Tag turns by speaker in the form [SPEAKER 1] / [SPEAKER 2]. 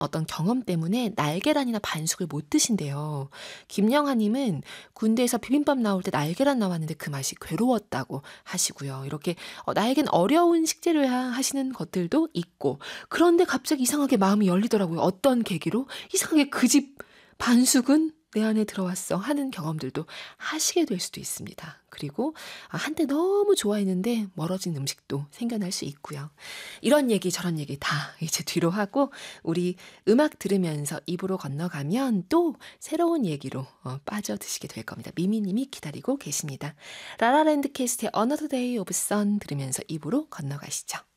[SPEAKER 1] 어떤 경험 때문에 날계란이나 반숙을 못 드신대요. 김영하 님은 군대에서 비빔밥 나올 때 날계란 나왔는데 그 맛이 괴로웠다고 하시고요. 이렇게 나에겐 어려운 식재료야 하시는 것들도 있고, 그런데 갑자기 이상하게 마음이 열리더라고요. 어떤 계기로 이상하게 그 집 반숙은 내 안에 들어왔어 하는 경험들도 하시게 될 수도 있습니다. 그리고 한때 너무 좋아했는데 멀어진 음식도 생겨날 수 있고요. 이런 얘기 저런 얘기 다 이제 뒤로 하고 우리 음악 들으면서 입으로 건너가면 또 새로운 얘기로 빠져드시게 될 겁니다. 미미님이 기다리고 계십니다. 라라랜드 캐스트의 Another Day of Sun 들으면서 입으로 건너가시죠.